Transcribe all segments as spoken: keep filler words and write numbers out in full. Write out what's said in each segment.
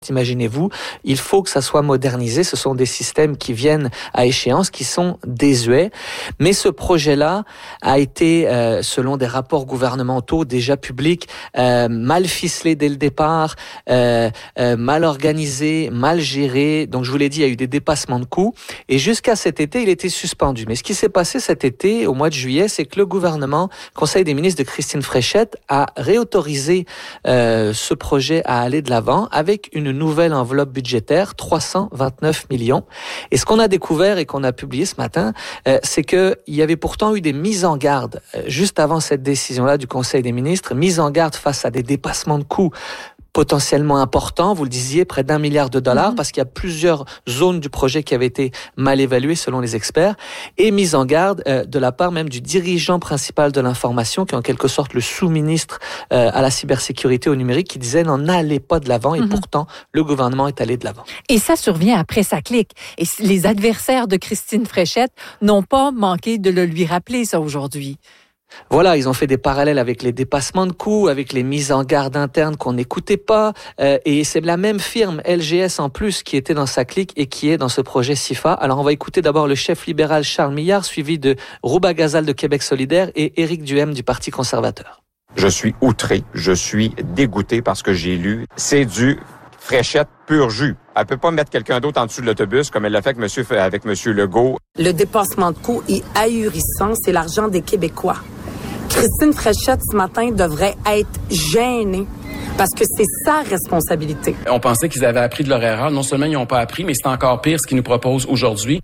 Imaginez-vous, il faut que ça soit modernisé. Ce sont des systèmes qui viennent à échéance, qui sont désuets. Mais ce projet-là a été, euh, selon des rapports gouvernementaux déjà publics, euh, mal ficelé dès le départ, euh, euh, mal organisé, mal géré. Donc, je vous l'ai dit, il y a eu des dépassements de coûts. Et jusqu'à cet été, il était suspendu. Mais ce qui s'est passé cet été, au mois de juillet, c'est que le gouvernement, Conseil des ministres de Christine Fréchette, a réautorisé euh, ce projet à aller de l'avant avec une nouvelle enveloppe budgétaire, trois cent vingt-neuf millions. Et ce qu'on a découvert et qu'on a publié ce matin, euh, c'est qu'il y avait pourtant eu des mises en garde euh, juste avant cette décision-là du Conseil des ministres, mises en garde face à des dépassements de coûts potentiellement important, vous le disiez, près d'un milliard de dollars, mmh. parce qu'il y a plusieurs zones du projet qui avaient été mal évaluées selon les experts, et mise en garde euh, de la part même du dirigeant principal de l'information, qui est en quelque sorte le sous-ministre euh, à la cybersécurité au numérique, qui disait n'en allez pas de l'avant, et mmh. pourtant le gouvernement est allé de l'avant. Et ça survient après sa clique. Et les adversaires de Christine Fréchette n'ont pas manqué de le lui rappeler, ça, aujourd'hui. Voilà, ils ont fait des parallèles avec les dépassements de coûts, avec les mises en garde internes qu'on n'écoutait pas. Euh, et c'est la même firme, L G S en plus, qui était dans sa clique et qui est dans ce projet SIFA. Alors, on va écouter d'abord le chef libéral Charles Millard, suivi de Rouba Ghazal de Québec solidaire et Éric Duhem du Parti conservateur. Je suis outré, je suis dégoûté parce que j'ai lu. C'est du Fréchette pur jus. Elle peut pas mettre quelqu'un d'autre en dessous de l'autobus comme elle l'a fait avec monsieur, avec monsieur Legault. Le dépassement de coûts est ahurissant. C'est l'argent des Québécois. Christine Fréchette, ce matin, devrait être gênée parce que c'est sa responsabilité. On pensait qu'ils avaient appris de leur erreur. Non seulement ils n'ont pas appris, mais c'est encore pire ce qu'ils nous proposent aujourd'hui.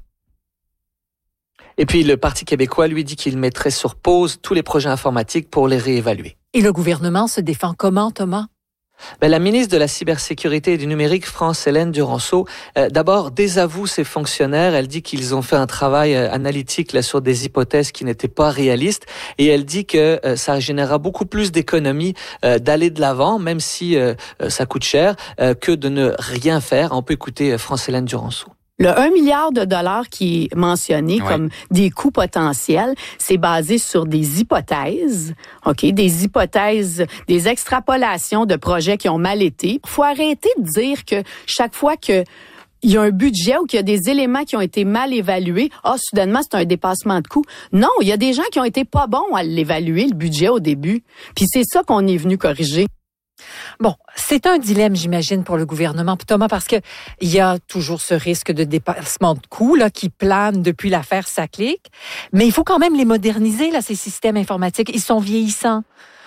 Et puis, le Parti québécois, lui, dit qu'il mettrait sur pause tous les projets informatiques pour les réévaluer. Et le gouvernement se défend comment, Thomas? Ben, la ministre de la Cybersécurité et du Numérique, France-Hélène Duranceau, euh, d'abord désavoue ses fonctionnaires. Elle dit qu'ils ont fait un travail euh, analytique là, sur des hypothèses qui n'étaient pas réalistes. Et elle dit que euh, ça générera beaucoup plus d'économies euh, d'aller de l'avant, même si euh, ça coûte cher, euh, que de ne rien faire. On peut écouter euh, France-Hélène Duranceau. Le un milliard de dollars qui est mentionné ouais. comme des coûts potentiels, c'est basé sur des hypothèses, OK, des hypothèses, des extrapolations de projets qui ont mal été. Il faut arrêter de dire que chaque fois que il y a un budget ou qu'il y a des éléments qui ont été mal évalués, ah, oh, soudainement, c'est un dépassement de coûts. Non, il y a des gens qui ont été pas bons à l'évaluer, le budget, au début. Puis c'est ça qu'on est venu corriger. Bon, c'est un dilemme, j'imagine, pour le gouvernement, Thomas, parce que il y a toujours ce risque de dépassement de coûts là qui plane depuis l'affaire Saclic, mais il faut quand même les moderniser là, ces systèmes informatiques. Ils sont vieillissants.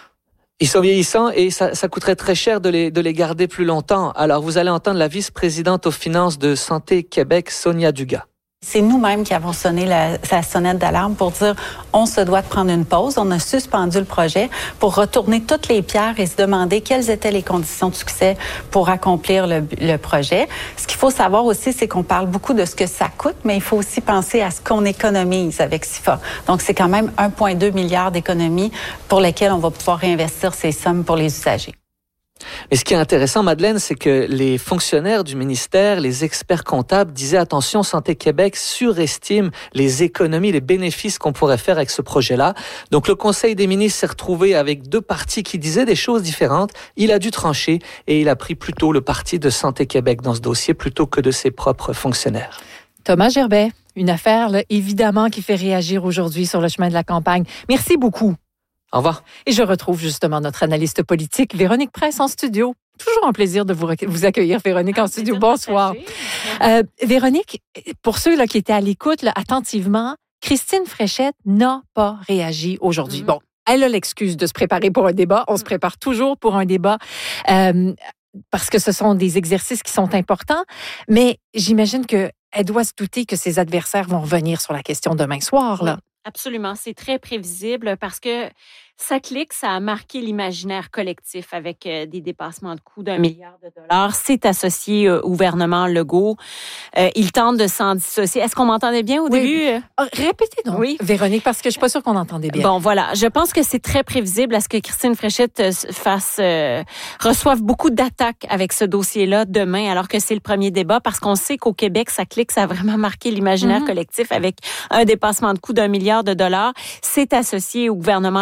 Ils sont vieillissants et ça, ça coûterait très cher de les, de les garder plus longtemps. Alors, vous allez entendre la vice-présidente aux finances de Santé Québec, Sonia Dugas. C'est nous-mêmes qui avons sonné la, la sonnette d'alarme pour dire on se doit de prendre une pause. On a suspendu le projet pour retourner toutes les pierres et se demander quelles étaient les conditions de succès pour accomplir le, le projet. Ce qu'il faut savoir aussi, c'est qu'on parle beaucoup de ce que ça coûte, mais il faut aussi penser à ce qu'on économise avec SIFA. Donc, c'est quand même un virgule deux milliard d'économies pour lesquelles on va pouvoir réinvestir ces sommes pour les usagers. Mais ce qui est intéressant, Madeleine, c'est que les fonctionnaires du ministère, les experts comptables disaient attention, Santé Québec surestime les économies, les bénéfices qu'on pourrait faire avec ce projet-là. Donc le Conseil des ministres s'est retrouvé avec deux partis qui disaient des choses différentes. Il a dû trancher et il a pris plutôt le parti de Santé Québec dans ce dossier plutôt que de ses propres fonctionnaires. Thomas Gerbet, une affaire là, évidemment qui fait réagir aujourd'hui sur le chemin de la campagne. Merci beaucoup. Au revoir. Et je retrouve justement notre analyste politique, Véronique Presse, en studio. Toujours un plaisir de vous, vous accueillir, Véronique, en studio. Bonsoir. Euh, Véronique, pour ceux là, qui étaient à l'écoute là, attentivement, Christine Fréchette n'a pas réagi aujourd'hui. Mm-hmm. Bon, elle a l'excuse de se préparer pour un débat. On mm-hmm. se prépare toujours pour un débat euh, parce que ce sont des exercices qui sont importants. Mais j'imagine qu'elle doit se douter que ses adversaires vont revenir sur la question demain soir. Là. Absolument, c'est très prévisible parce que Saclic, ça a marqué l'imaginaire collectif avec euh, des dépassements de coûts d'un milliard de dollars. C'est associé euh, au gouvernement Legault. Euh, il tente de s'en dissocier. Est-ce qu'on m'entendait bien au oui. début? Oh, répétez donc, oui. Véronique, parce que je suis pas sûre qu'on entendait bien. Bon, voilà. Je pense que c'est très prévisible à ce que Christine Fréchette euh, fasse, euh, reçoive beaucoup d'attaques avec ce dossier-là demain, alors que c'est le premier débat, parce qu'on sait qu'au Québec, Saclic, ça a vraiment marqué l'imaginaire mm-hmm. collectif avec un dépassement de coûts d'un milliard de dollars. C'est associé au gouvernement Legault.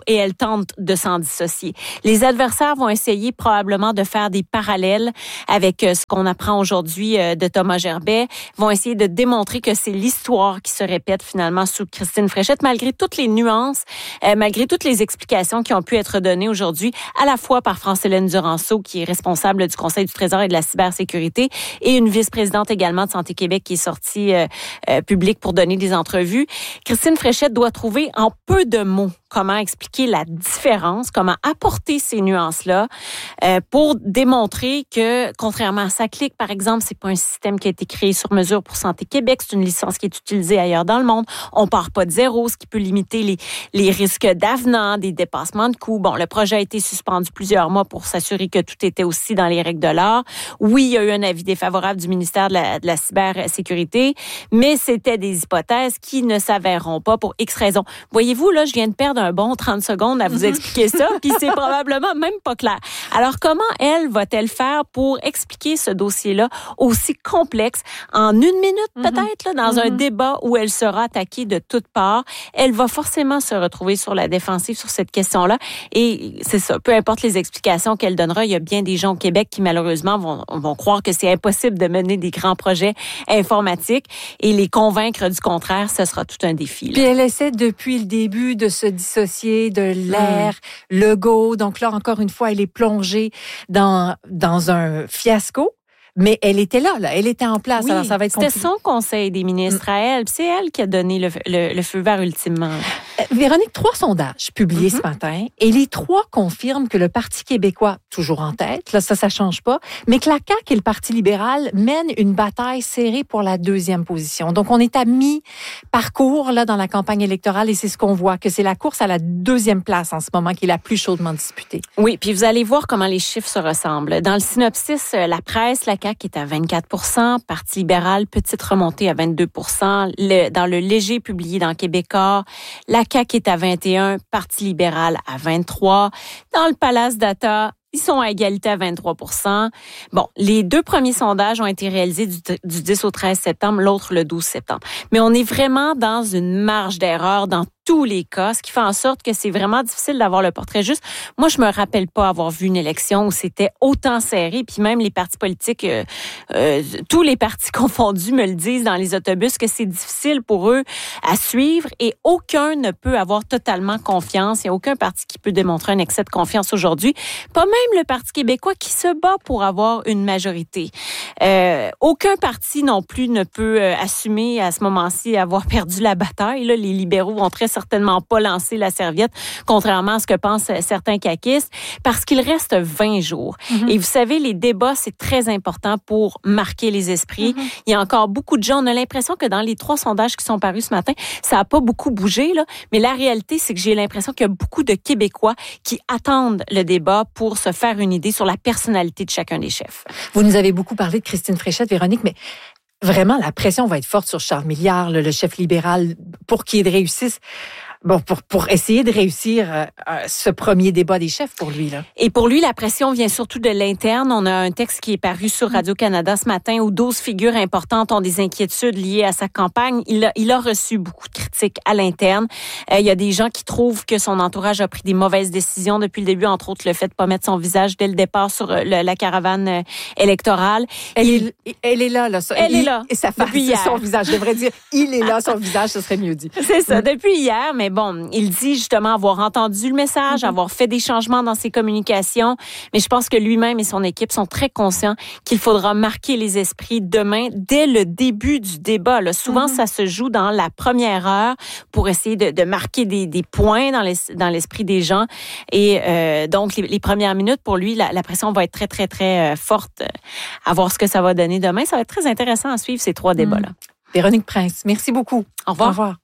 et elle tente de s'en dissocier. Les adversaires vont essayer probablement de faire des parallèles avec ce qu'on apprend aujourd'hui de Thomas Gerbet, vont essayer de démontrer que c'est l'histoire qui se répète finalement sous Christine Fréchette, malgré toutes les nuances, euh, malgré toutes les explications qui ont pu être données aujourd'hui, à la fois par France-Hélène Duranceau, qui est responsable du Conseil du Trésor et de la cybersécurité, et une vice-présidente également de Santé Québec qui est sortie euh, euh, publique pour donner des entrevues. Christine Fréchette doit trouver en peu de mots comment expliquer la différence, comment apporter ces nuances-là euh, pour démontrer que, contrairement à SACLIC, par exemple, c'est pas un système qui a été créé sur mesure pour Santé Québec, c'est une licence qui est utilisée ailleurs dans le monde. On part pas de zéro, ce qui peut limiter les, les risques d'avenant, des dépassements de coûts. Bon, le projet a été suspendu plusieurs mois pour s'assurer que tout était aussi dans les règles de l'art. Oui, il y a eu un avis défavorable du ministère de la, de la cybersécurité, mais c'était des hypothèses qui ne s'avéreront pas pour X raisons. Voyez-vous, là, je viens de perdre un bon trente secondes à vous expliquer ça, puis c'est probablement même pas clair. Alors, comment elle va-t-elle faire pour expliquer ce dossier-là aussi complexe en une minute peut-être, là, dans mm-hmm. un débat où elle sera attaquée de toutes parts? Elle va forcément se retrouver sur la défensive sur cette question-là. Et c'est ça, peu importe les explications qu'elle donnera, il y a bien des gens au Québec qui malheureusement vont, vont croire que c'est impossible de mener des grands projets informatiques et les convaincre du contraire, ce sera tout un défi. Là. Puis elle essaie depuis le début de se dissocier de l'ère mmh. Legault. Donc là, encore une fois, elle est plongée dans, dans un fiasco. Mais elle était là, là. Elle était en place. Oui, alors ça va être c'était compliqué. son conseil des ministres à elle. C'est elle qui a donné le, le, le feu vert ultimement. Euh, Véronique, trois sondages publiés mm-hmm. ce matin et les trois confirment que le Parti québécois, toujours en tête, là ça, ça change pas, mais que la C A Q et le Parti libéral mènent une bataille serrée pour la deuxième position. Donc on est à mi-parcours là dans la campagne électorale et c'est ce qu'on voit, que c'est la course à la deuxième place en ce moment qui est la plus chaudement disputée. Oui, puis vous allez voir comment les chiffres se ressemblent. Dans le synopsis, la presse, la C A Q est à vingt-quatre pour cent, Parti libéral, petite remontée à vingt-deux pour cent. Le, dans le léger publié dans Québécois, la C A Q est à vingt et un, Parti libéral à vingt-trois. Dans le Palace Data, ils sont à égalité à vingt-trois pour cent. Bon, les deux premiers sondages ont été réalisés du, du dix au treize septembre, l'autre le douze septembre. Mais on est vraiment dans une marge d'erreur dans tous les cas, ce qui fait en sorte que c'est vraiment difficile d'avoir le portrait juste. Moi, je me rappelle pas avoir vu une élection où c'était autant serré, puis même les partis politiques, euh, euh, tous les partis confondus me le disent dans les autobus, que c'est difficile pour eux à suivre et aucun ne peut avoir totalement confiance. Il n'y a aucun parti qui peut démontrer un excès de confiance aujourd'hui. Pas même le Parti québécois qui se bat pour avoir une majorité. Euh, aucun parti non plus ne peut euh, assumer à ce moment-ci avoir perdu la bataille. Là, les libéraux vont très certainement pas lancer la serviette, contrairement à ce que pensent certains caquistes, parce qu'il reste vingt jours. Mm-hmm. Et vous savez, les débats, c'est très important pour marquer les esprits. Mm-hmm. Il y a encore beaucoup de gens, on a l'impression que dans les trois sondages qui sont parus ce matin, ça a pas beaucoup bougé, là, mais la réalité, c'est que j'ai l'impression qu'il y a beaucoup de Québécois qui attendent le débat pour se faire une idée sur la personnalité de chacun des chefs. Vous nous avez beaucoup parlé de Christine Fréchette, Véronique, mais vraiment, la pression va être forte sur Charles Milliard, le, le chef libéral, pour qu'il réussisse. Bon, pour, pour essayer de réussir euh, ce premier débat des chefs pour lui, là. Et pour lui, la pression vient surtout de l'interne. On a un texte qui est paru sur Radio-Canada ce matin où douze figures importantes ont des inquiétudes liées à sa campagne. Il a, il a reçu beaucoup de critiques à l'interne. Euh, il y a des gens qui trouvent que son entourage a pris des mauvaises décisions depuis le début, entre autres le fait de pas mettre son visage dès le départ sur le, la caravane euh, électorale. Elle, il, est, elle est là, là. Elle il, est là. Et sa face, c'est son visage. Je devrais dire, il est là, son visage, ce serait mieux dit. C'est ça, depuis hier, mais bon, il dit justement avoir entendu le message, mm-hmm. avoir fait des changements dans ses communications, mais je pense que lui-même et son équipe sont très conscients qu'il faudra marquer les esprits demain dès le début du débat. Là, souvent, mm-hmm. ça se joue dans la première heure pour essayer de, de marquer des, des points dans, les, dans l'esprit des gens. Et euh, donc, les, les premières minutes, pour lui, la, la pression va être très, très, très euh, forte à voir ce que ça va donner demain. Ça va être très intéressant à suivre ces trois débats-là. Mm. Véronique Prince, merci beaucoup. Au revoir. Au revoir.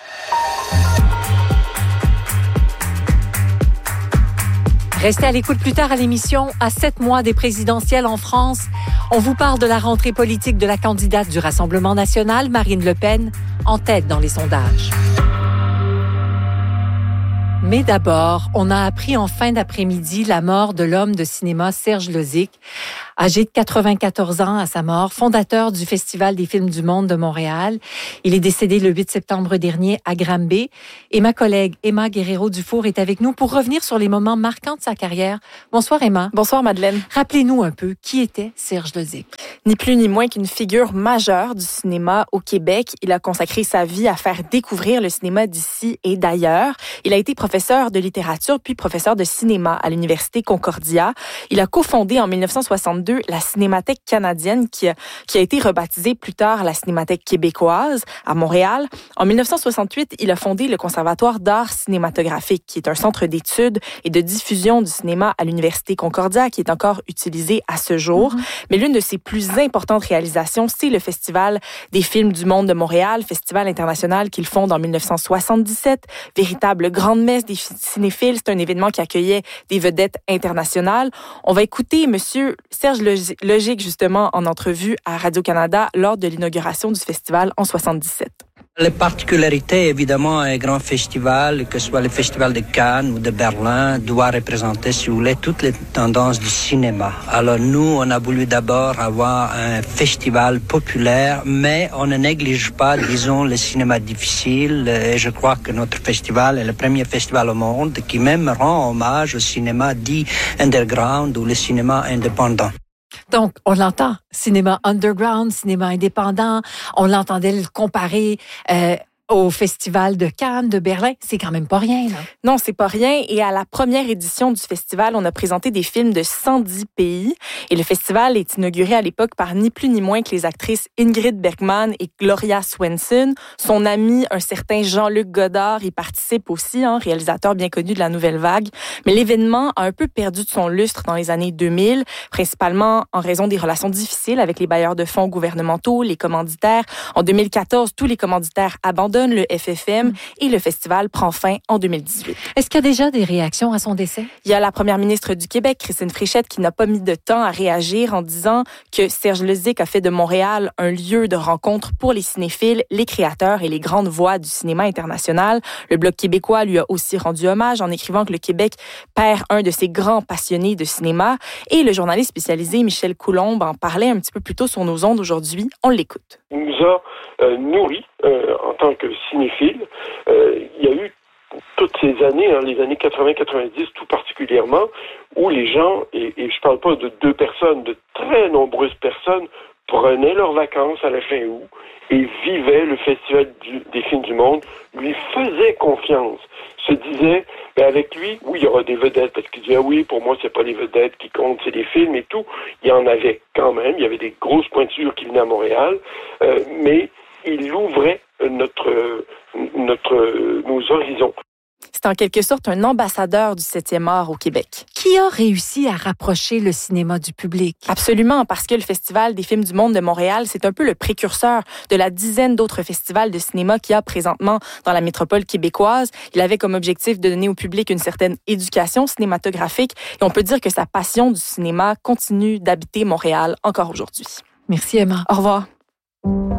Restez à l'écoute plus tard à l'émission. À sept mois des présidentielles en France, on vous parle de la rentrée politique de la candidate du Rassemblement national, Marine Le Pen, en tête dans les sondages. Mais d'abord, on a appris en fin d'après-midi la mort de l'homme de cinéma Serge Lozic, âgé de quatre-vingt-quatorze ans à sa mort, fondateur du Festival des films du monde de Montréal. Il est décédé le huit septembre dernier à Granby. Et ma collègue Emma Guerrero-Dufour est avec nous pour revenir sur les moments marquants de sa carrière. Bonsoir Emma. Bonsoir Madeleine. Rappelez-nous un peu, qui était Serge Lozic? Ni plus ni moins qu'une figure majeure du cinéma au Québec. Il a consacré sa vie à faire découvrir le cinéma d'ici et d'ailleurs. Il a été professeur de littérature puis professeur de cinéma à l'Université Concordia. Il a cofondé en dix-neuf cent soixante-deux la Cinémathèque canadienne qui a, qui a été rebaptisée plus tard la Cinémathèque québécoise à Montréal. En dix-neuf cent soixante-huit, il a fondé le Conservatoire d'art cinématographique qui est un centre d'études et de diffusion du cinéma à l'Université Concordia qui est encore utilisé à ce jour. Mm-hmm. Mais l'une de ses plus importantes réalisations, c'est le Festival des films du monde de Montréal, festival international qu'il fonde en dix-neuf cent soixante-dix-sept. Véritable grande messe des cinéphiles, c'est un événement qui accueillait des vedettes internationales. On va écouter Monsieur Serge Lozic, justement, en entrevue à Radio-Canada lors de l'inauguration du festival en soixante-dix-sept. Les particularités, évidemment, un grand festival, que ce soit le festival de Cannes ou de Berlin, doit représenter, si vous voulez, toutes les tendances du cinéma. Alors nous, on a voulu d'abord avoir un festival populaire, mais on ne néglige pas, disons, le cinéma difficile. Et je crois que notre festival est le premier festival au monde qui même rend hommage au cinéma dit underground ou le cinéma indépendant. Donc, on l'entend, cinéma underground, cinéma indépendant. On l'entendait le comparer euh, au Festival de Cannes, de Berlin. C'est quand même pas rien, là. Non, c'est pas rien. Et à la première édition du festival, on a présenté des films de cent dix pays. Et le festival est inauguré à l'époque par ni plus ni moins que les actrices Ingrid Bergman et Gloria Swanson. Son ami, un certain Jean-Luc Godard, y participe aussi, hein, réalisateur bien connu de la Nouvelle Vague. Mais l'événement a un peu perdu de son lustre dans les années deux mille, principalement en raison des relations difficiles avec les bailleurs de fonds gouvernementaux, les commanditaires. En deux mille quatorze, tous les commanditaires abandonnent le F F M et le festival prend fin en deux mille dix-huit. Est-ce qu'il y a déjà des réactions à son décès? Il y a la première ministre du Québec, Christine Fréchette, qui n'a pas mis de temps à réagir en disant que Serge Lozic a fait de Montréal un lieu de rencontre pour les cinéphiles, les créateurs et les grandes voix du cinéma international. Le Bloc québécois lui a aussi rendu hommage en écrivant que le Québec perd un de ses grands passionnés de cinéma. Et le journaliste spécialisé Michel Coulombe en parlait un petit peu plus tôt sur nos ondes aujourd'hui. On l'écoute. Il nous a euh, nourris euh, en tant que cinéphile. Euh, il y a eu toutes ces années, hein, les années quatre-vingts quatre-vingt-dix tout particulièrement, où les gens, et, et je parle pas de deux personnes, de très nombreuses personnes, prenaient leurs vacances à la fin août et vivaient le Festival du, des films du monde, lui faisaient confiance, se disaient, ben avec lui, oui, il y aura des vedettes, parce qu'il disait, oui, pour moi, c'est pas les vedettes qui comptent, c'est les films et tout. Il y en avait quand même, il y avait des grosses pointures qui venaient à Montréal, euh, mais il ouvrait notre, notre, nos horizons. C'est en quelque sorte un ambassadeur du septième art au Québec. Qui a réussi à rapprocher le cinéma du public? Absolument, parce que le Festival des films du monde de Montréal, c'est un peu le précurseur de la dizaine d'autres festivals de cinéma qu'il y a présentement dans la métropole québécoise. Il avait comme objectif de donner au public une certaine éducation cinématographique et on peut dire que sa passion du cinéma continue d'habiter Montréal encore aujourd'hui. Merci Emma. Au revoir.